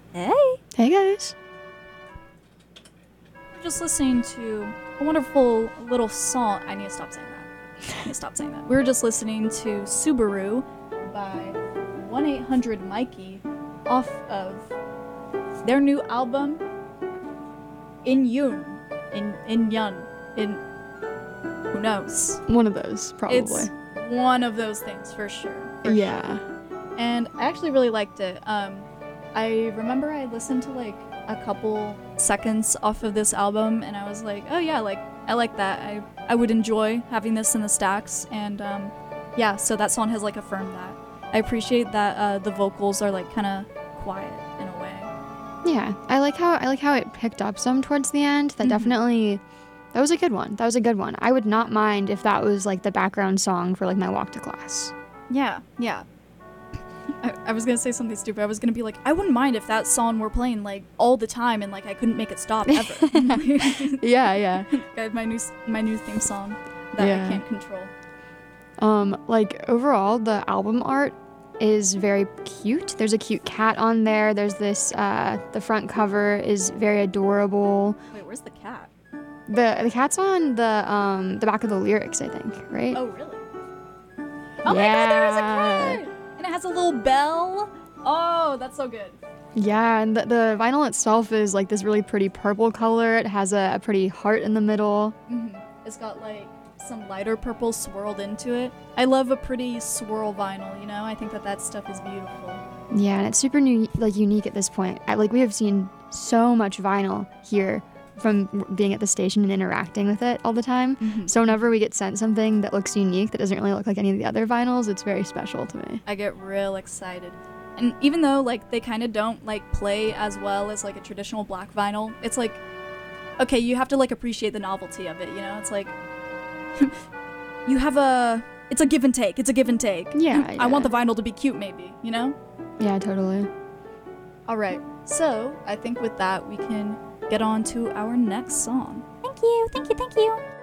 Hey! Hey guys. We're just listening to a wonderful little song. I need to stop saying that. We were just listening to Subaru by 1-800-Mikey off of their new album, In Yun. Who knows? One of those, probably. It's one of those things for sure. Yeah. And I actually really liked it. I remember I listened to like a couple seconds off of this album and I was like, oh yeah, like I like that. I would enjoy having this in the stacks, and yeah, so that song has like affirmed that. I appreciate that the vocals are like kind of quiet in a way. Yeah. I like how it picked up some towards the end. That definitely that was a good one. I would not mind if that was like the background song for like my walk to class. Yeah. I was gonna say something stupid. I was gonna be like, I wouldn't mind if that song were playing like all the time and like I couldn't make it stop ever. Yeah. I have my new theme song that I can't control. Like overall, the album art is very cute. There's a cute cat on there. There's this the front cover is very adorable. Wait, where's the cat? The cat's on the back of the lyrics, I think, right? Oh, really? Oh my god, there is a cat! And it has a little bell. Oh, that's so good. Yeah, and the vinyl itself is like this really pretty purple color. It has a pretty heart in the middle. It's got like some lighter purple swirled into it. I love a pretty swirl vinyl, you know? I think that stuff is beautiful. Yeah, and it's super unique at this point. We have seen so much vinyl here from being at the station and interacting with it all the time. So whenever we get sent something that looks unique, that doesn't really look like any of the other vinyls, it's very special to me. I get real excited. And even though like they kind of don't like play as well as like a traditional black vinyl, it's like, okay, you have to like appreciate the novelty of it, you know? It's like, it's a give and take. Yeah. I want the vinyl to be cute maybe, you know? Yeah, totally. All right, so I think with that we can get on to our next song. Thank you.